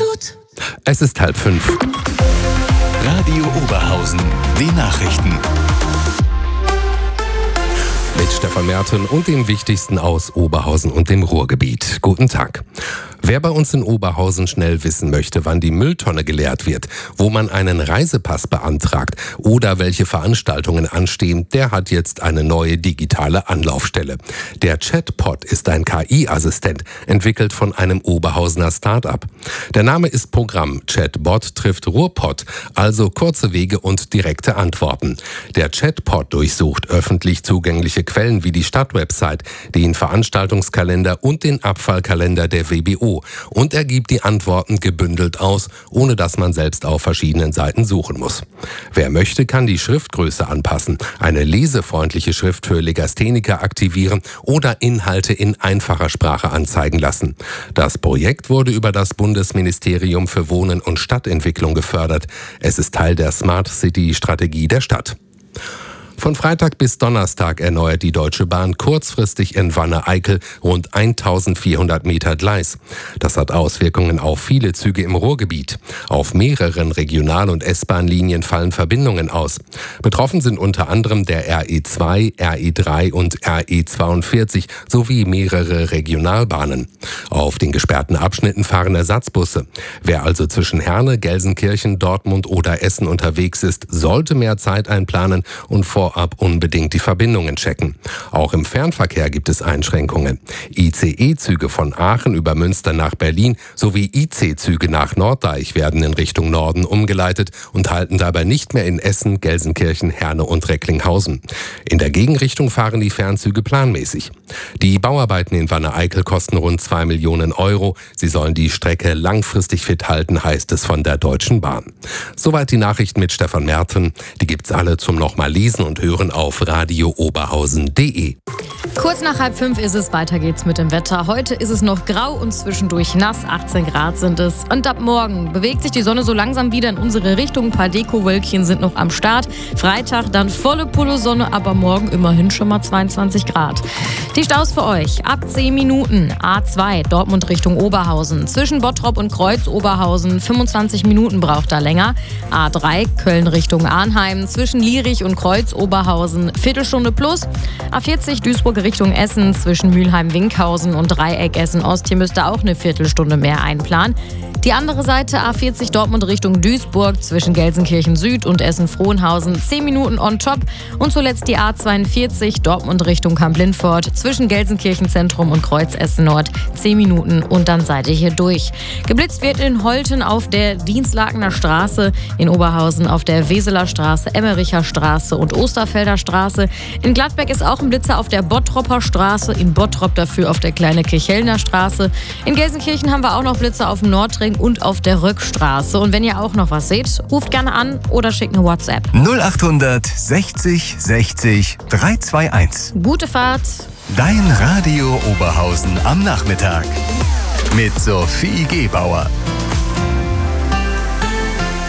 tut? Es ist 4:30. Radio Oberhausen, die Nachrichten. Mit Stefan Merten und dem Wichtigsten aus Oberhausen und dem Ruhrgebiet. Guten Tag. Wer bei uns in Oberhausen schnell wissen möchte, wann die Mülltonne geleert wird, wo man einen Reisepass beantragt oder welche Veranstaltungen anstehen, der hat jetzt eine neue digitale Anlaufstelle. Der Chatbot ist ein KI-Assistent, entwickelt von einem Oberhausener Start-up. Der Name ist Programm. Chatbot trifft Ruhrpott, also kurze Wege und direkte Antworten. Der Chatbot durchsucht öffentlich zugängliche Quellen wie die Stadtwebsite, den Veranstaltungskalender und den Abfallkalender der WBO und er gibt die Antworten gebündelt aus, ohne dass man selbst auf verschiedenen Seiten suchen muss. Wer möchte, kann die Schriftgröße anpassen, eine lesefreundliche Schrift für Legastheniker aktivieren oder Inhalte in einfacher Sprache anzeigen lassen. Das Projekt wurde über das Bundesministerium für Wohnen und Stadtentwicklung gefördert. Es ist Teil der Smart City-Strategie der Stadt. Von Freitag bis Donnerstag erneuert die Deutsche Bahn kurzfristig in Wanne-Eickel rund 1400 Meter Gleis. Das hat Auswirkungen auf viele Züge im Ruhrgebiet. Auf mehreren Regional- und S-Bahn-Linien fallen Verbindungen aus. Betroffen sind unter anderem der RE2, RE3 und RE42 sowie mehrere Regionalbahnen. Auf den gesperrten Abschnitten fahren Ersatzbusse. Wer also zwischen Herne, Gelsenkirchen, Dortmund oder Essen unterwegs ist, sollte mehr Zeit einplanen und vorab unbedingt die Verbindungen checken. Auch im Fernverkehr gibt es Einschränkungen. ICE-Züge von Aachen über Münster nach Berlin sowie IC-Züge nach Norddeich werden in Richtung Norden umgeleitet und halten dabei nicht mehr in Essen, Gelsenkirchen, Herne und Recklinghausen. In der Gegenrichtung fahren die Fernzüge planmäßig. Die Bauarbeiten in Wanne-Eickel kosten rund 2 Millionen Euro. Sie sollen die Strecke langfristig fit halten, heißt es von der Deutschen Bahn. Soweit die Nachrichten mit Stefan Merten. Die gibt's alle zum nochmal lesen und hören auf radiooberhausen.de. Kurz nach 4:30 ist es, weiter geht's mit dem Wetter. Heute ist es noch grau und zwischendurch nass, 18 Grad sind es. Und ab morgen bewegt sich die Sonne so langsam wieder in unsere Richtung. Ein paar Dekowölkchen sind noch am Start. Freitag dann volle Pulle Sonne, aber morgen immerhin schon mal 22 Grad. Die Staus für euch ab 10 Minuten. A2 Dortmund Richtung Oberhausen. Zwischen Bottrop und Kreuz Oberhausen 25 Minuten braucht da länger. A3 Köln Richtung Arnheim. Zwischen Lierich und Kreuz Oberhausen Viertelstunde plus. A40 Duisburg Richtung Essen zwischen Mülheim-Winkhausen und Dreieck Essen-Ost. Hier müsst ihr auch eine Viertelstunde mehr einplanen. Die andere Seite A40 Dortmund Richtung Duisburg zwischen Gelsenkirchen Süd und Essen-Frohnhausen 10 Minuten on top. Und zuletzt die A42 Dortmund Richtung Kamp-Lindfort zwischen Gelsenkirchen Zentrum und Kreuz Essen Nord 10 Minuten und dann seid ihr hier durch. Geblitzt wird in Holten auf der Dienstlakener Straße, in Oberhausen auf der Weseler Straße, Emmericher Straße und Osterfelder Straße. In Gladbeck ist auch ein Blitzer auf der Bottropper Straße, in Bottrop dafür auf der Kleine Kirchhellner Straße. In Gelsenkirchen haben wir auch noch Blitzer auf dem Nordring und auf der Rückstraße. Und wenn ihr auch noch was seht, ruft gerne an oder schickt eine WhatsApp. 0800 60 60 321. Gute Fahrt. Dein Radio Oberhausen am Nachmittag. Mit Sophie Gebauer.